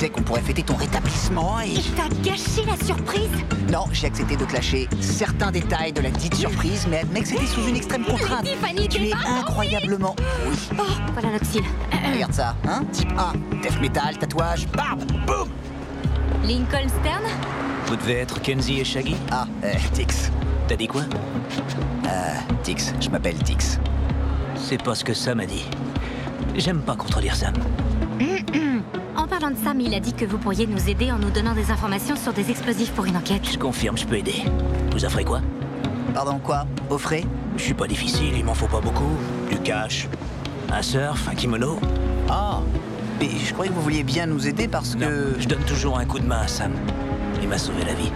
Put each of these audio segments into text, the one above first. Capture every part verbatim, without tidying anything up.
disais qu'on pourrait fêter ton rétablissement et... Et t'as gâché la surprise. Non, j'ai accepté de clasher certains détails de la dite surprise, mais admets que c'était sous une extrême contrainte. Tiffany, Tu es t'es pas- incroyablement... Oui. Oh, voilà l'oxyle. Regarde ça, hein. Type un, death metal, tatouage, barbe, boum. Lincoln Stern. Vous devez être Kenzie et Shaggy? Ah, euh, Tix. T'as dit quoi? Euh, Tix, je m'appelle Tix. C'est pas ce que Sam a dit. J'aime pas contredire Sam. En parlant de Sam, il a dit que vous pourriez nous aider en nous donnant des informations sur des explosifs pour une enquête. Je confirme, je peux aider. Vous offrez quoi? Pardon, quoi? Offrez? Je suis pas difficile, il m'en faut pas beaucoup. Du cash, un surf, un kimono. Ah, mais je croyais que vous vouliez bien nous aider parce Non, que... je donne toujours un coup de main à Sam. Il m'a sauvé la vie.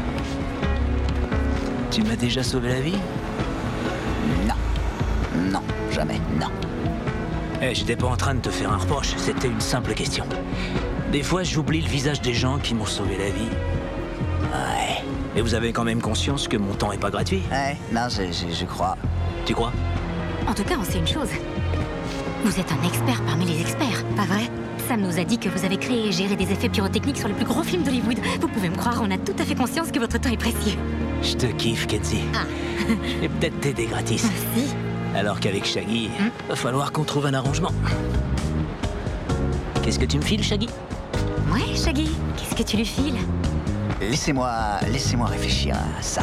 Tu m'as déjà sauvé la vie? Non. Non, jamais, non. Eh, j'étais pas en train de te faire un reproche, c'était une simple question. Des fois, j'oublie le visage des gens qui m'ont sauvé la vie. Ouais. Et vous avez quand même conscience que mon temps est pas gratuit? Ouais, non, je, je, je crois. Tu crois? En tout cas, on sait une chose. Vous êtes un expert parmi les experts, pas vrai? Sam nous a dit que vous avez créé et géré des effets pyrotechniques sur les plus gros films d'Hollywood. Vous pouvez me croire, on a tout à fait conscience que votre temps est précieux. Je te kiffe, Kenzie. Ah. Je vais peut-être t'aider gratis. Si. Alors qu'avec Shaggy, va falloir qu'on trouve un arrangement. Qu'est-ce que tu me files, Shaggy? Ouais, Shaggy, qu'est-ce que tu lui files? Laissez-moi... Laissez-moi réfléchir à ça.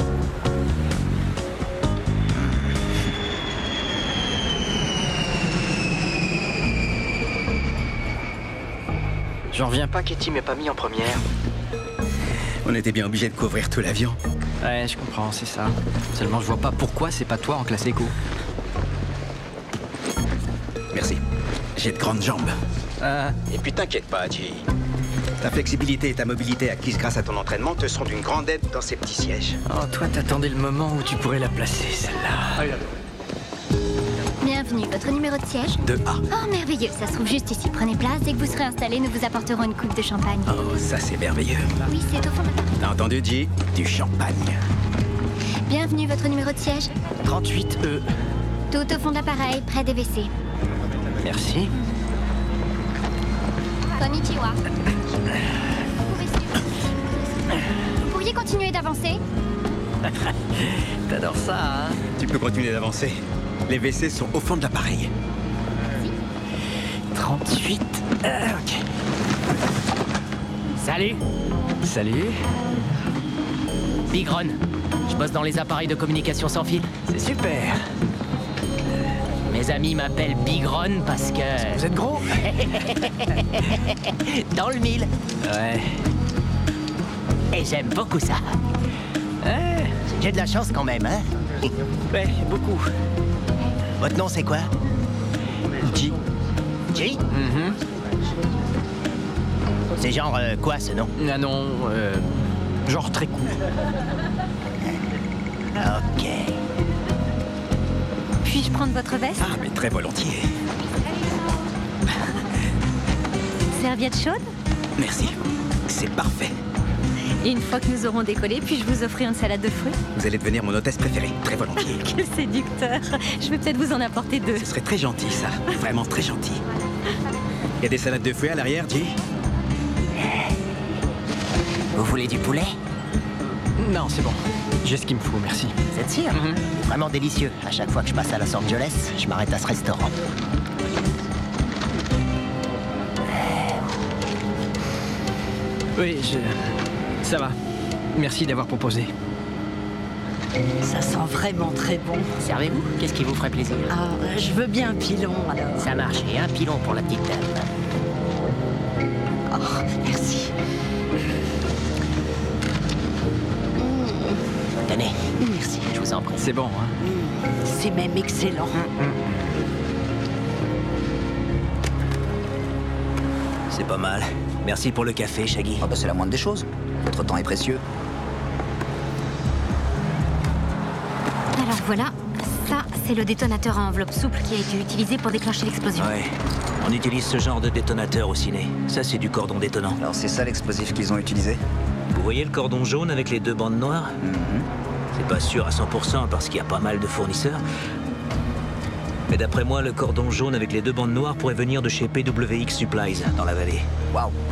J'en reviens pas qu'Etty m'ait pas mis en première. On était bien obligé de couvrir tout l'avion. Ouais, je comprends, c'est ça. Seulement, je vois pas pourquoi c'est pas toi en classe éco. Merci. J'ai de grandes jambes. Euh, Et puis t'inquiète pas, Jay. Ta flexibilité et ta mobilité acquises grâce à ton entraînement te seront d'une grande aide dans ces petits sièges. oh, toi, t'attendais le moment où tu pourrais la placer, celle-là. Bienvenue, votre numéro de siège? De A. Oh, merveilleux, ça se trouve juste ici. Prenez place, dès que vous serez installé, nous vous apporterons une coupe de champagne. Oh, ça c'est merveilleux. Oui, c'est au fond de la... T'as entendu, Jay? Du champagne. Bienvenue, votre numéro de siège? trente-huit E. Tout au fond de l'appareil, près des W C. Merci. Konnichiwa. Vous pouvez suivre. Vous pourriez continuer d'avancer? T'adores ça, hein? Tu peux continuer d'avancer. Les W C sont au fond de l'appareil. trente-huit. Euh, ok. Salut, Salut. Big Ron. Je bosse dans les appareils de communication sans fil. C'est super. Mes amis m'appellent Big Ron parce que... Vous êtes gros? Dans le mille. Ouais. Et j'aime beaucoup ça. Ouais, J'ai de la chance quand même, hein? ouais, beaucoup. Votre nom c'est quoi? J. J? Mhm. C'est genre euh, quoi ce nom? Ah non, euh, genre très cool. Ok. Puis-je prendre votre veste? Ah, mais très volontiers. Serviette chaude? Merci. C'est parfait. Une fois que nous aurons décollé, puis-je vous offrir une salade de fruits? Vous allez devenir mon hôtesse préférée. Très volontiers. Quel séducteur! Je vais peut-être vous en apporter deux. Ce serait très gentil, ça. Vraiment très gentil. Il y a des salades de fruits à l'arrière, Jay? Vous voulez du poulet? Non, c'est bon. J'ai ce qu'il me faut, merci. Vous êtes sûr? Vraiment délicieux. À chaque fois que je passe à Los Angeles, je m'arrête à ce restaurant. Oui, je... Ça va. Merci d'avoir proposé. Ça sent vraiment très bon. Servez-vous? Qu'est-ce qui vous ferait plaisir? Ah, je veux bien un pilon, alors. Ça marche. Et un pilon pour la petite dame. Oh, merci. Tenez, Merci. je vous en prie. C'est bon, hein? C'est même excellent. C'est pas mal. Merci pour le café, Shaggy. Ah bah c'est la moindre des choses. Votre temps est précieux. Alors voilà, ça, c'est le détonateur à enveloppe souple qui a été utilisé pour déclencher l'explosion. Ouais. On utilise ce genre de détonateur au ciné. Ça, c'est du cordon détonnant. Alors c'est ça l'explosif qu'ils ont utilisé? Vous voyez le cordon jaune avec les deux bandes noires? Mhm. C'est pas sûr à cent pour cent parce qu'il y a pas mal de fournisseurs. Mais d'après moi, le cordon jaune avec les deux bandes noires pourrait venir de chez P W X Supplies, dans la vallée. Waouh.